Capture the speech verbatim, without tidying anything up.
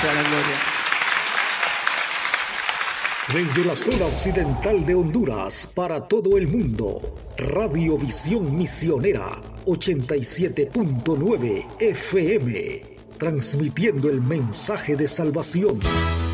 sea la gloria. Desde la zona occidental de Honduras para todo el mundo, Radio Visión Misionera ochenta y siete punto nueve F M, transmitiendo el mensaje de salvación.